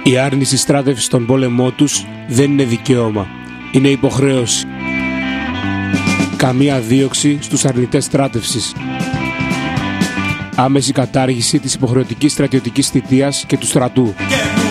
Η άρνηση στράτευσης στον πόλεμό τους δεν είναι δικαίωμα, είναι υποχρέωση. Καμία δίωξη στους αρνητές στράτευσης. Άμεση κατάργηση της υποχρεωτικής στρατιωτικής θητείας και του στρατού.